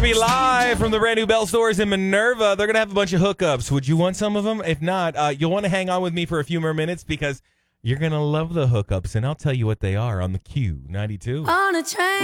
Be live from the brand new Bell Stores in Minerva. They're going to have a bunch of hookups. Would you want some of them? If not, you'll want to hang on with me for a few more minutes because you're going to love the hookups, and I'll tell you what they are on the Q92. On a train.